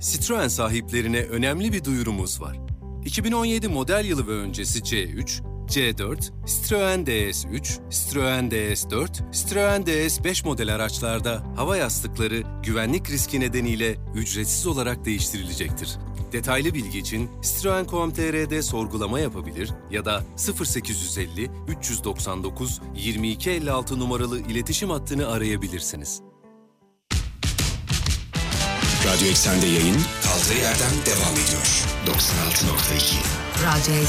Citroen sahiplerine önemli bir duyurumuz var. 2017 model yılı ve öncesi C3, C4, Citroen DS3, Citroen DS4, Citroen DS5 model araçlarda hava yastıkları güvenlik riski nedeniyle ücretsiz olarak değiştirilecektir. Detaylı bilgi için Citroen.com.tr'de sorgulama yapabilir ya da 0850 399 2256 numaralı iletişim hattını arayabilirsiniz. Radyo Eksen'de yayın kaldığı yerden devam ediyor. 96.2 Radyo